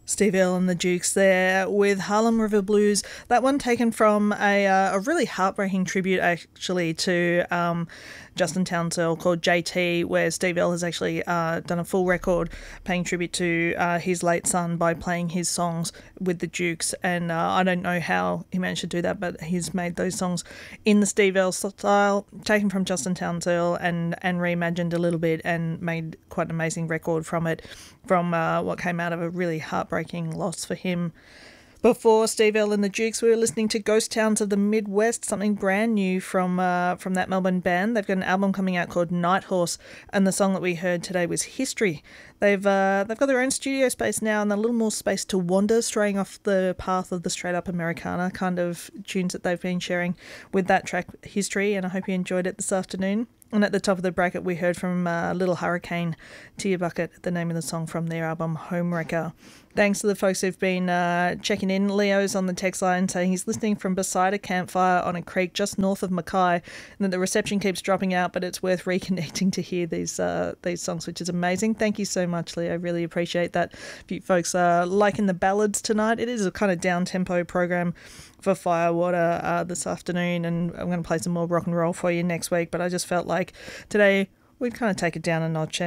Steve Earle and the Dukes there with Harlem River Blues. That one taken from a really heartbreaking tribute actually to Justin Townsend called JT, where Steve Earle has actually done a full record paying tribute to his late son by playing his songs with the Dukes. And I don't know how he managed to do that, but he's made those songs in the Steve Earle style, taken from Justin Townsend and reimagined a little bit and made quite an amazing record from it, from what came out of a really heartbreaking loss for him. Before Steve Earle and the Dukes, we were listening to Ghost Towns of the Midwest, something brand new from that Melbourne band. They've got an album coming out called Night Horse, and the song that we heard today was History. They've got their own studio space now and a little more space to wander, straying off the path of the straight up Americana kind of tunes that they've been sharing with that track History, and I hope you enjoyed it this afternoon. And at the top of the bracket, we heard from Little Hurricane, To Your Bucket, the name of the song from their album Homewrecker. Thanks to the folks who've been checking in. Leo's on the text line saying he's listening from beside a campfire on a creek just north of Mackay, and that the reception keeps dropping out, but it's worth reconnecting to hear these songs, which is amazing. Thank you so much, Leo. Really appreciate that. If you folks are liking the ballads tonight, it is a kind of down-tempo program for Firewater this afternoon, and I'm going to play some more rock and roll for you next week, but I just felt like today we'd kind of take it down a notch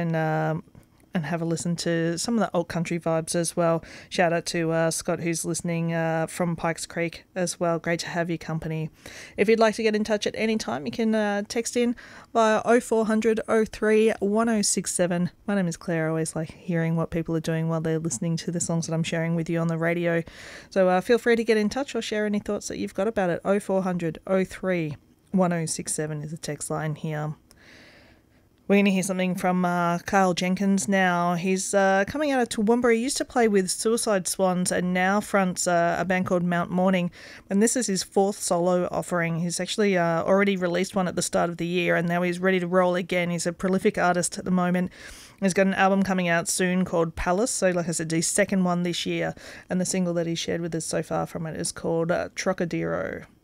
and have a listen to some of the old country vibes as well. Shout out to Scott, who's listening from Pikes Creek as well. Great to have your company. If you'd like to get in touch at any time, you can text in via 0400 03 1067. My name is Claire. I always like hearing what people are doing while they're listening to the songs that I'm sharing with you on the radio. So feel free to get in touch or share any thoughts that you've got about it. 0400 03 1067 is the text line here. We're going to hear something from Carl Jenkins now. He's coming out of Toowoomba. He used to play with Suicide Swans and now fronts a band called Mount Morning. And this is his fourth solo offering. He's actually already released one at the start of the year, and now he's ready to roll again. He's a prolific artist at the moment. He's got an album coming out soon called Palace. So like I said, his second one this year. And the single that he shared with us so far from it is called Trocadero.